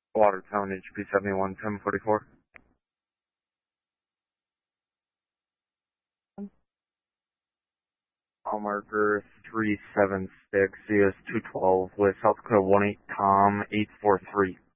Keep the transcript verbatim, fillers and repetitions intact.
Watertown, H P seventy-one, ten forty-four. All marker three seven six, C S two twelve with South Dakota one eight Tom eight four three.